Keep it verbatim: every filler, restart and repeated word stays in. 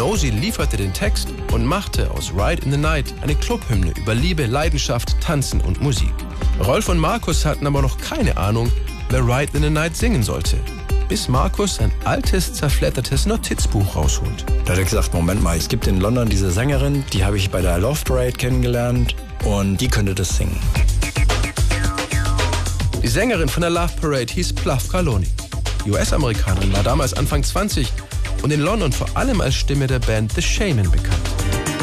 Nosey lieferte den Text und machte aus Ride in the Night eine Clubhymne über Liebe, Leidenschaft, Tanzen und Musik. Rolf und Markus hatten aber noch keine Ahnung, wer Ride in the Night singen sollte, bis Markus ein altes, zerfleddertes Notizbuch rausholt. Da hat er gesagt, Moment mal, es gibt in London diese Sängerin, die habe ich bei der Love Parade kennengelernt und die könnte das singen. Die Sängerin von der Love Parade hieß Pluff Carloni. Die U S-Amerikanerin war damals Anfang zwanzig und in London vor allem als Stimme der Band The Shamen bekannt.